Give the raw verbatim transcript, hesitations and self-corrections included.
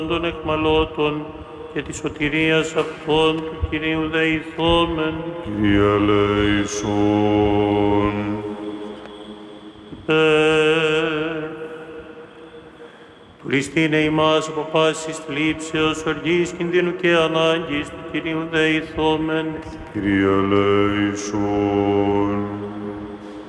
των εχμαλώτων και της σωτηρίας αυτών του Κυρίου δεηθόμεν. Κύριε ελέησον. Υπέρ. Τουριστήνε ημάς από πάσης θλίψεως, οργής, κινδύνου και ανάγκης του Κυρίου δεηθόμεν. Κύριε ελέησον.